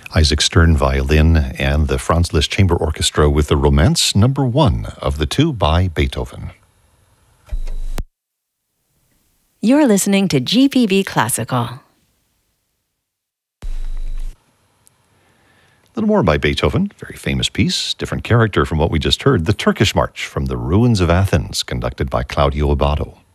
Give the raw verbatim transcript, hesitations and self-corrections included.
Isaac Stern violin and the Franz Liszt Chamber Orchestra with the Romance number one of the two by Beethoven. You're listening to G P B Classical. A little more by Beethoven, very famous piece, different character from what we just heard, the Turkish March from the Ruins of Athens, conducted by Claudio Abbado.